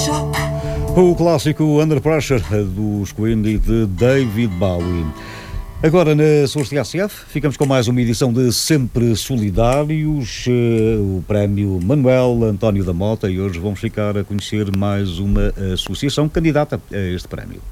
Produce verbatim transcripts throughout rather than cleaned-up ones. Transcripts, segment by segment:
O clássico Under Pressure dos Queen e de David Bowie. Agora na Source T S F ficamos com mais uma edição de Sempre Solidários, o prémio Manuel António da Mota, e hoje vamos ficar a conhecer mais uma associação candidata a este prémio.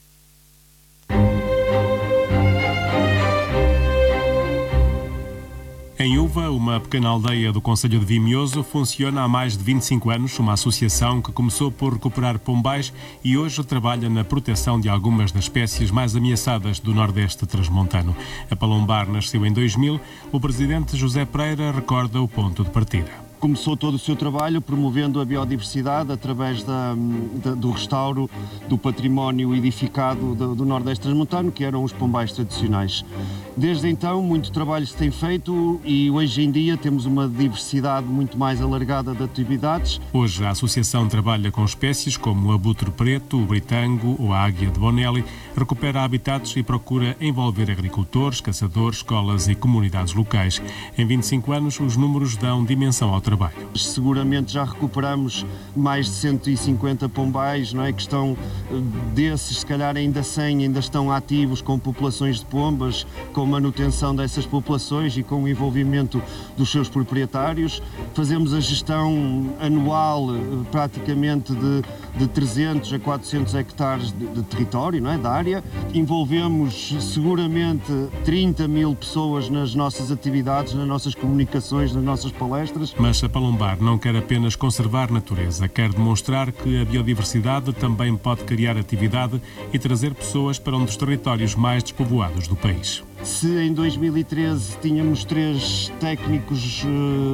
Em Uva, uma pequena aldeia do concelho de Vimioso, funciona há mais de vinte e cinco anos uma associação que começou por recuperar pombais e hoje trabalha na proteção de algumas das espécies mais ameaçadas do Nordeste transmontano. A Palombar nasceu em dois mil. O presidente José Pereira recorda o ponto de partida. Começou todo o seu trabalho promovendo a biodiversidade através da, da, do restauro do património edificado do, do Nordeste transmontano, que eram os pombais tradicionais. Desde então, muito trabalho se tem feito e hoje em dia temos uma diversidade muito mais alargada de atividades. Hoje a associação trabalha com espécies como o abutre preto, o britango ou a águia de Bonelli, recupera habitats e procura envolver agricultores, caçadores, escolas e comunidades locais. Em vinte e cinco anos, os números dão dimensão ao trabalho. Trabalho. Seguramente já recuperamos mais de cento e cinquenta pombais, não é? Que estão, desses, se calhar ainda cem ainda estão ativos com populações de pombas, com manutenção dessas populações e com o envolvimento dos seus proprietários. Fazemos a gestão anual praticamente de, de trezentos a quatrocentos hectares de, de território, não é? Da área. Envolvemos seguramente trinta mil pessoas nas nossas atividades, nas nossas comunicações, nas nossas palestras. Mas a Palombar não quer apenas conservar natureza, quer demonstrar que a biodiversidade também pode criar atividade e trazer pessoas para um dos territórios mais despovoados do país. Se em dois mil e treze tínhamos três técnicos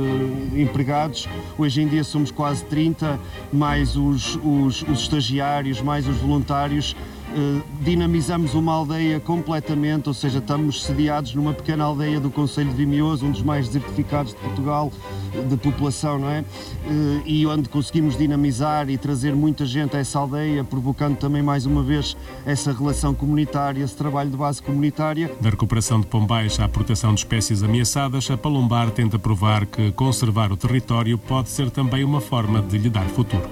uh, empregados, hoje em dia somos quase trinta, mais os, os, os estagiários, mais os voluntários. Uh, dinamizamos uma aldeia completamente, ou seja, estamos sediados numa pequena aldeia do concelho de Vimioso, um dos mais desertificados de Portugal, de população, não é? Uh, e onde conseguimos dinamizar e trazer muita gente a essa aldeia, provocando também mais uma vez essa relação comunitária, esse trabalho de base comunitária. Da recuperação de pombais à proteção de espécies ameaçadas, a Palombar tenta provar que conservar o território pode ser também uma forma de lhe dar futuro.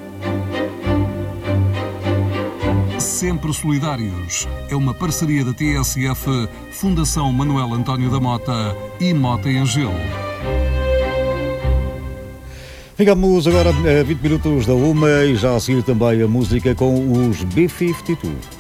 Sempre Solidários é uma parceria da T S F, Fundação Manuel António da Mota e Mota em Gelo. Ficamos agora a vinte minutos da uma e já a seguir também a música com os B cinquenta e dois.